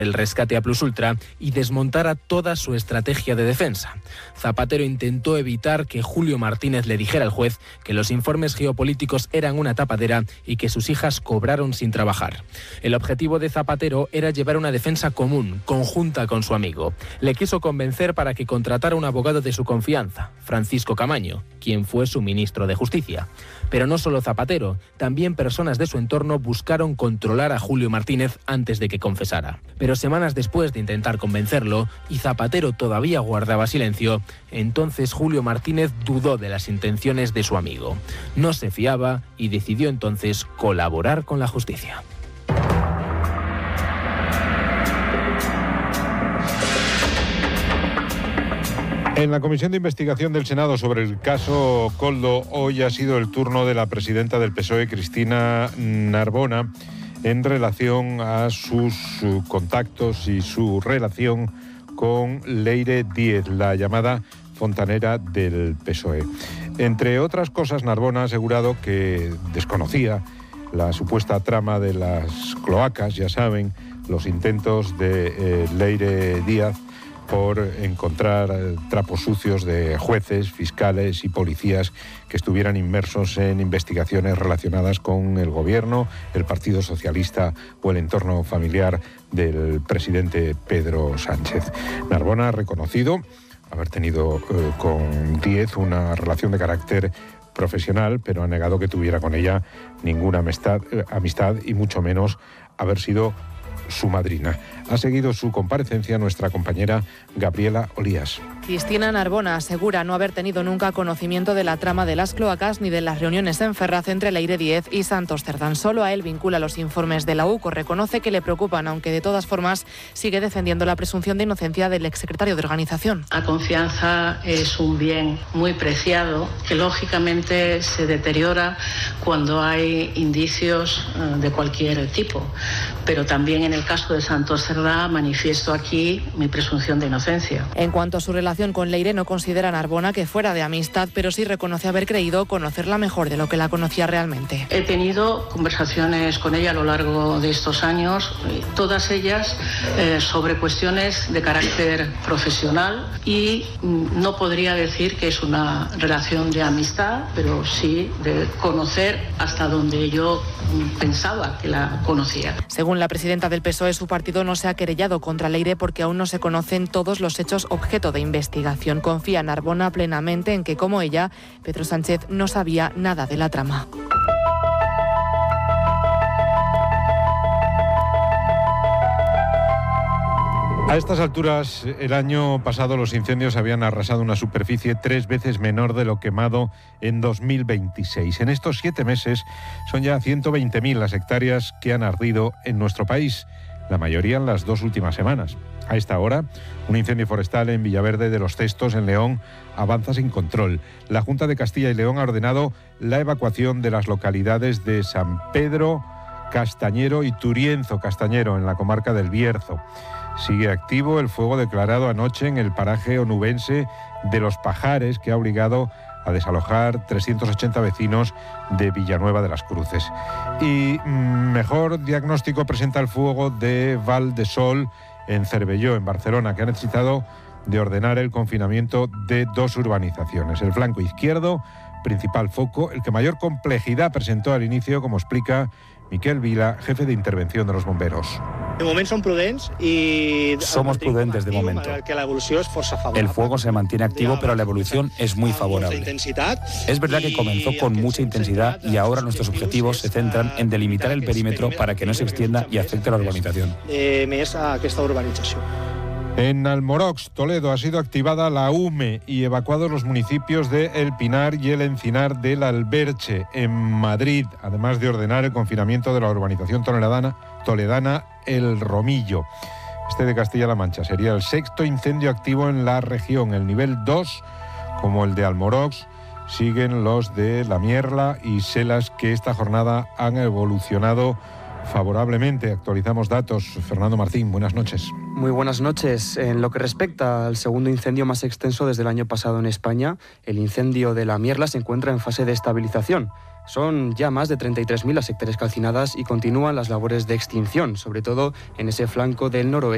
el rescate a Plus Ultra y desmontara toda su estrategia de defensa. Zapatero intentó evitar que Julio Martínez le dijera al juez que los informes geopolíticos eran una tapadera y que sus hijas cobraron sin trabajar. El objetivo de Zapatero era llevar una defensa común, conjunta con su amigo. Le quiso convencer para que contratara un abogado de su confianza, Francisco Camaño, quien fue su ministro de Justicia. Pero no solo Zapatero, también personas de su entorno buscaron controlar a Julio Martínez antes de que confesara. Pero semanas después de intentar convencerlo, y Zapatero todavía guardaba silencio, entonces Julio Martínez dudó de las intenciones de su amigo. No se fiaba y decidió entonces colaborar con la justicia. En la Comisión de Investigación del Senado sobre el caso Koldo, hoy ha sido el turno de la presidenta del PSOE, Cristina Narbona, en relación a sus contactos y su relación con Leire Díez, la llamada fontanera del PSOE. Entre otras cosas, Narbona ha asegurado que desconocía la supuesta trama de las cloacas, ya saben, los intentos de Leire Díaz por encontrar trapos sucios de jueces, fiscales y policías que estuvieran inmersos en investigaciones relacionadas con el gobierno, el Partido Socialista o el entorno familiar del presidente Pedro Sánchez. Narbona ha reconocido haber tenido con Díez una relación de carácter profesional, pero ha negado que tuviera con ella ninguna amistad y mucho menos haber sido su madrina. Ha seguido su comparecencia nuestra compañera Gabriela Olías. Cristina Narbona asegura no haber tenido nunca conocimiento de la trama de las cloacas ni de las reuniones en Ferraz entre Leire Díez y Santos Cerdán. Solo a él vincula los informes de la UCO. Reconoce que le preocupan, aunque de todas formas sigue defendiendo la presunción de inocencia del exsecretario de organización. La confianza es un bien muy preciado que lógicamente se deteriora cuando hay indicios de cualquier tipo. Pero también en el caso de Santos Cerdá manifiesto aquí mi presunción de inocencia. En cuanto a su relación con Leire, no considera Narbona que fuera de amistad, pero sí reconoce haber creído conocerla mejor de lo que la conocía realmente. He tenido conversaciones con ella a lo largo de estos años, todas ellas sobre cuestiones de carácter profesional, y no podría decir que es una relación de amistad, pero sí de conocer hasta donde yo pensaba que la conocía. Según la presidenta del PSOE, su partido no se ha querellado contra Leire porque aún no se conocen todos los hechos objeto de investigación. Confía Narbona plenamente en que, como ella, Pedro Sánchez no sabía nada de la trama. A estas alturas, el año pasado los incendios habían arrasado una superficie 3 veces menor de lo quemado en 2026. En estos 7 meses son ya 120.000 las hectáreas que han ardido en nuestro país, la mayoría en las 2 últimas semanas. A esta hora, un incendio forestal en Villaverde de los Cestos, en León, avanza sin control. La Junta de Castilla y León ha ordenado la evacuación de las localidades de San Pedro Castañero y Turienzo Castañero, en la comarca del Bierzo. Sigue activo el fuego declarado anoche en el paraje onubense de Los Pajares, que ha obligado a desalojar 380 vecinos de Villanueva de las Cruces. Y mejor diagnóstico presenta el fuego de Val de Sol en Cervelló, en Barcelona, que ha necesitado de ordenar el confinamiento de 2 urbanizaciones. El flanco izquierdo, principal foco, el que mayor complejidad presentó al inicio, como explica Miquel Vila, jefe de intervención de los bomberos. De momento son prudentes y... Somos prudentes de momento. El fuego se mantiene activo, pero la evolución es muy favorable. Es verdad que comenzó con mucha intensidad y ahora nuestros objetivos se centran en delimitar el perímetro para que no se extienda y afecte a la urbanización. En Almorox, Toledo, ha sido activada la UME y evacuados los municipios de El Pinar y El Encinar del Alberche. En Madrid, además de ordenar el confinamiento de la urbanización toledana El Romillo. Este de Castilla-La Mancha sería el 6º incendio activo en la región. El nivel 2, como el de Almorox, siguen los de La Mierla y Selas, que esta jornada han evolucionado favorablemente. Actualizamos datos. Fernando Martín, buenas noches. Muy buenas noches. En lo que respecta al segundo incendio más extenso desde el año pasado en España, el incendio de La Mierla se encuentra en fase de estabilización. Son ya más de 33.000 las hectáreas calcinadas y continúan las labores de extinción, sobre todo en ese flanco del noroeste.